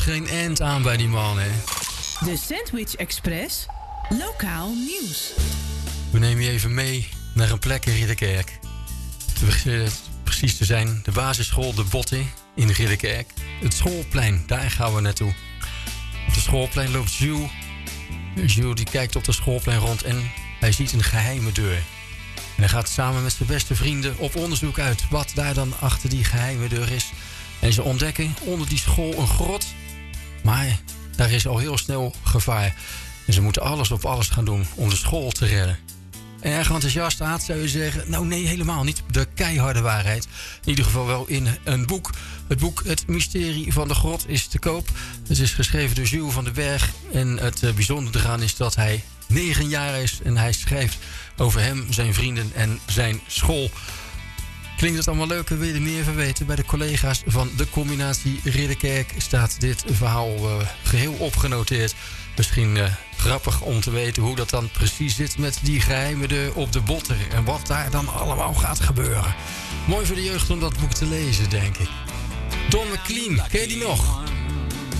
Geen end aan bij die man, hè. De Sandwich Express. Lokaal nieuws. We nemen je even mee naar een plek in Ridderkerk. Precies te zijn, de basisschool De Botte in Ridderkerk. Het schoolplein, daar gaan we naartoe. Op het schoolplein loopt Jules. Jules die kijkt op het schoolplein rond en hij ziet een geheime deur. En hij gaat samen met zijn beste vrienden op onderzoek uit wat daar dan achter die geheime deur is. En ze ontdekken onder die school een grot. Maar daar is al heel snel gevaar. En ze moeten alles op alles gaan doen om de school te redden. Erg enthousiast staat, zou je zeggen. Nou nee, helemaal niet. De keiharde waarheid. In ieder geval wel in een boek. Het boek Het Mysterie van de Grot is te koop. Het is geschreven door Jules van den Berg. En het bijzondere eraan is dat hij 9 jaar is. En hij schrijft over hem, zijn vrienden en zijn school. Klinkt het allemaal leuk en wil je er meer van weten? Bij de collega's van de combinatie Ridderkerk staat dit verhaal geheel opgenoteerd. Misschien grappig om te weten hoe dat dan precies zit met die geheime deur op de Botter. En wat daar dan allemaal gaat gebeuren. Mooi voor de jeugd om dat boek te lezen, denk ik. Don McLean, ken je die nog?